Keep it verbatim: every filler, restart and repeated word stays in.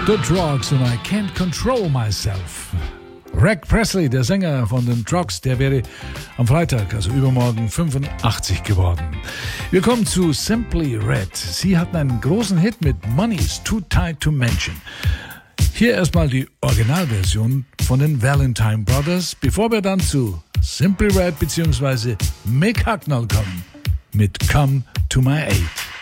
The Drugs und I Can't Control Myself. Rick Presley, der Sänger von den Drugs, der wäre am Freitag, also übermorgen, fünfundachtzig geworden. Wir kommen zu Simply Red. Sie hatten einen großen Hit mit Money's Too Tight to Mention. Hier erstmal die Originalversion von den Valentine Brothers, bevor wir dann zu Simply Red bzw. Mick Hucknall kommen mit Come to My Aid.